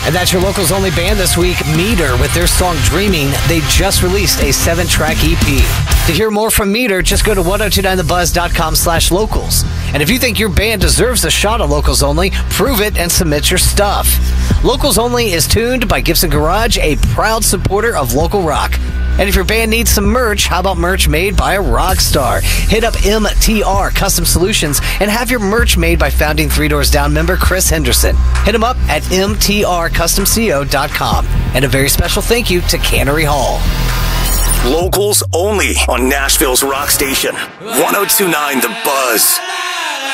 And that's your locals only band this week, Meter, with their song Dreaming. They just released a 7-track EP. To hear more from Meter, just go to 1029thebuzz.com/locals. And if you think your band deserves a shot at Locals Only, prove it and submit your stuff. Locals Only is tuned by Gibson Garage, a proud supporter of local rock. And if your band needs some merch, how about merch made by a rock star? Hit up MTR Custom Solutions and have your merch made by founding Three Doors Down member Chris Henderson. Hit him up at mtrcustomco.com. And a very special thank you to Cannery Hall. Locals only on Nashville's rock station, 1029 The Buzz.